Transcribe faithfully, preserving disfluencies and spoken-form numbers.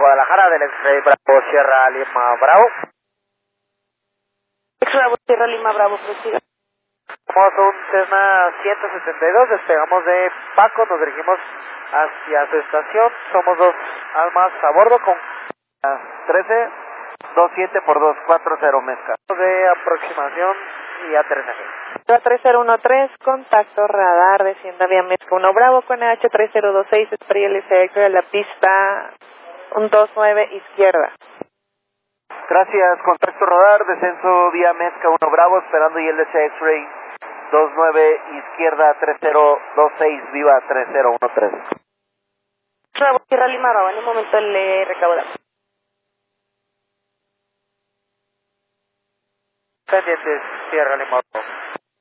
Guadalajara del X-Ray Bravo Sierra Lima Bravo. Bravo Sierra Lima Bravo, prosiga. Somos un Cessna ciento setenta y dos, despegamos de Paco, nos dirigimos hacia su estación, somos dos almas a bordo con trece veintisiete por dos cuatro cero mezcla. De aproximación y aterrizaje. tres cero uno tres, contacto radar, descienda vía Mezca uno Bravo con H tres cero dos seis, Spray L C X a la pista dos nueve izquierda. Gracias, contacto radar, descenso vía Mezca uno Bravo, esperando I L C X-Ray dos nueve izquierda tres cero dos seis, viva tres cero uno tres. Bravo Sierra Lima Bravo, en un momento le recaudamos. Pendientes Sierra Lima Bravo.